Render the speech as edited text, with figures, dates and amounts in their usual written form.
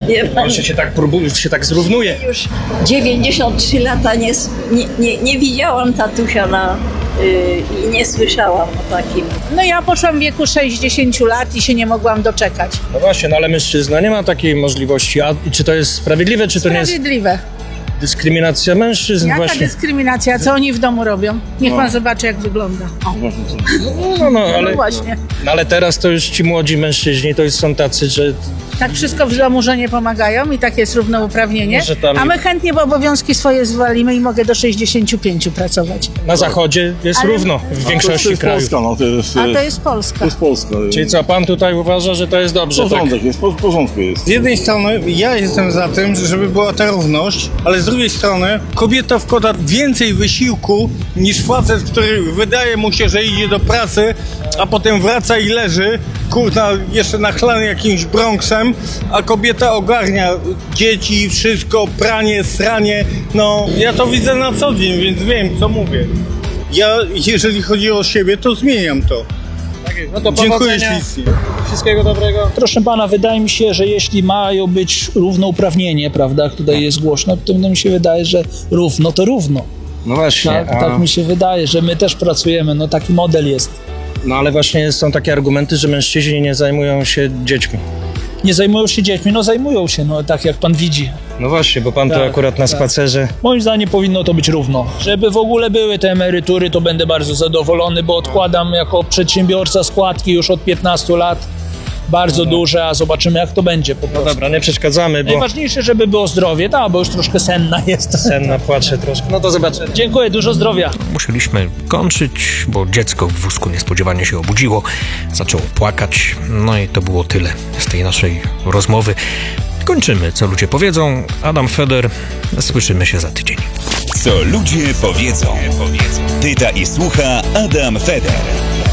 Jeszcze się tak zrównuje. Już 93 lata nie widziałam tatusia i nie słyszałam o takim. No ja poszłam w wieku 60 lat i się nie mogłam doczekać. No właśnie, no ale mężczyzna nie ma takiej możliwości. A czy to jest sprawiedliwe, czy to nie jest Sprawiedliwe. dyskryminacja mężczyzn? Jaka właśnie? dyskryminacja? Co oni w domu robią? Niech pan zobaczy, jak wygląda. O. Ale, właśnie. No ale teraz to już ci młodzi mężczyźni to już są tacy, że Tak wszystko w domu żonie pomagają i tak jest równouprawnienie. Może tam- A my chętnie obowiązki swoje zwalimy i mogę do 65 pracować. na zachodzie jest równo w większości to jest krajów. Polska, no to jest... A to jest Polska. To jest Polska. Czyli co, pan tutaj uważa, że to jest dobrze, tak? Porządek jest, w porządku jest. Z jednej strony ja jestem za tym, żeby była ta równość, ale z drugiej strony kobieta wkłada więcej wysiłku niż facet, który wydaje mu się, że idzie do pracy, a potem wraca i leży, kurna, jeszcze nachlany jakimś Bronxem, a kobieta ogarnia dzieci, wszystko, pranie, sranie. No, ja to widzę na co dzień, więc wiem, co mówię. Ja, jeżeli chodzi o siebie, to zmieniam to. No to Dziękuję powodzenia, ślicznie. wszystkiego dobrego. Proszę pana, wydaje mi się, że jeśli mają być równouprawnienie, prawda, jak tutaj jest głośno, to mi się wydaje, że równo to równo. No właśnie, Tak mi się wydaje, że my też pracujemy, no taki model jest. no ale właśnie są takie argumenty, że mężczyźni nie zajmują się dziećmi. Nie zajmują się dziećmi, no zajmują się, no tak jak pan widzi. No właśnie, bo pan tu Tak, akurat na tak. spacerze. Moim zdaniem powinno to być równo. Żeby w ogóle były te emerytury, to będę bardzo zadowolony, bo odkładam jako przedsiębiorca składki już od 15 lat. Bardzo duże, a zobaczymy jak to będzie po No prostu. dobra, nie przeszkadzamy, bo Najważniejsze, żeby było zdrowie, tak, bo już troszkę senna jest. senna płacze troszkę. No to zobaczymy. Dziękuję, dużo zdrowia. Musieliśmy kończyć, bo dziecko w wózku niespodziewanie się obudziło, zaczęło płakać, no i to było tyle z tej naszej rozmowy. Kończymy, co ludzie powiedzą. Adam Feder, słyszymy się za tydzień. Co ludzie powiedzą. Pyta i słucha Adam Feder.